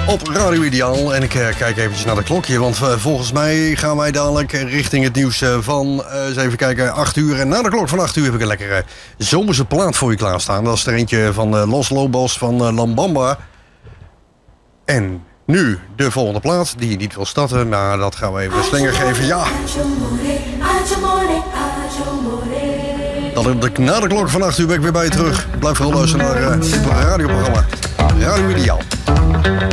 op Radio Ideaal. En ik kijk eventjes naar de klokje, want volgens mij gaan wij dadelijk richting het nieuws van, eens even kijken, 8 uur. En na de klok van 8 uur heb ik een lekkere zomerse plaat voor je klaarstaan. Dat is er eentje van Los Lobos van Lambamba. En nu de volgende plaat, die je niet wil starten, maar dat gaan we even een slinger geven. Ja! Na de klok van 8 uur ben ik weer bij je terug. Blijf vooral luisteren naar het radioprogramma Radio Ideaal.